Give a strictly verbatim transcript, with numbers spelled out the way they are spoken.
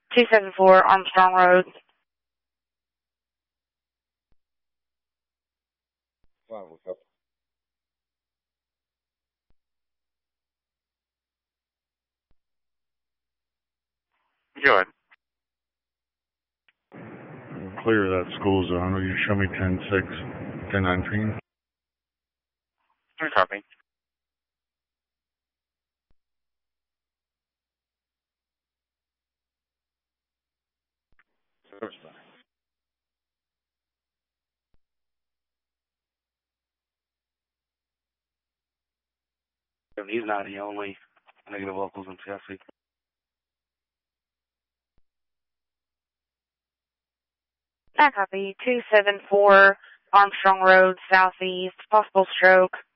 two seven four Armstrong Road. Fine, what's up? Go ahead. Clear that school zone. Will you show me ten six, ten nineteen? Copy. Service back. He's not the only negative locals in Chelsea. I copy. two seven four Armstrong Road, southeast. Possible stroke.